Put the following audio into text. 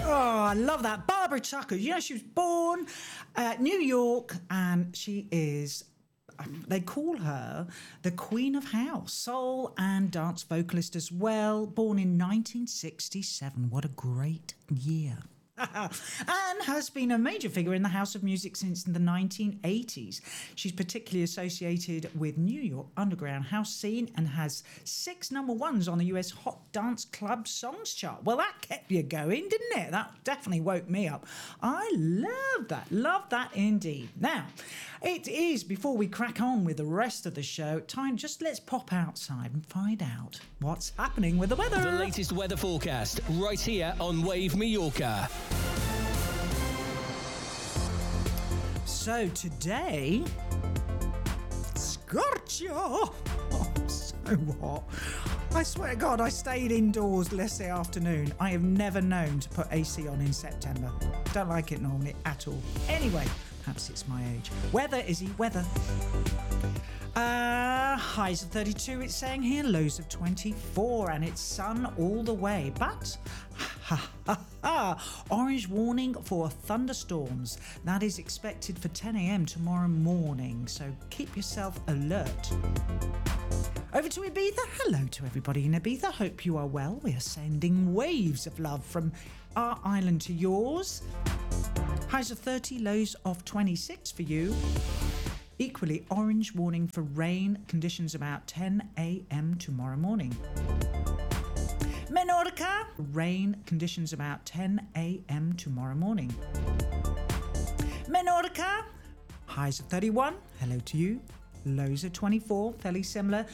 Oh, I love that. Barbara Tucker. You know, she was born New York, and she is, they call her the Queen of House, soul and dance vocalist as well, born in 1967. What a great year. And has been a major figure in the house of music since the 1980s. She's particularly associated with New York underground house scene and has 6 number ones on the US Hot Dance Club Songs chart. Well, that kept you going, didn't it? That definitely woke me up. I love that indeed. Now, it is, before we crack on with the rest of the show, time just let's pop outside and find out what's happening with the weather. The latest weather forecast right here on Wave Mallorca. So today, Scorcho! Oh, so hot. I swear to God, I stayed indoors yesterday afternoon. I have never known to put AC on in September. Don't like it normally at all. Anyway, perhaps it's my age. Weather, Izzy, weather. Highs of 32, it's saying here, lows of 24, and it's sun all the way. But, orange warning for thunderstorms. That is expected for 10 a.m. tomorrow morning, so keep yourself alert. Over to Ibiza. Hello to everybody in Ibiza. Hope you are well. We are sending waves of love from our island to yours. Highs of 30, lows of 26 for you. Equally, orange warning for rain, conditions about 10 a.m. tomorrow morning. Menorca, rain, conditions about 10 a.m. tomorrow morning. Menorca, highs of 31, hello to you. Lows of 24, fairly similar.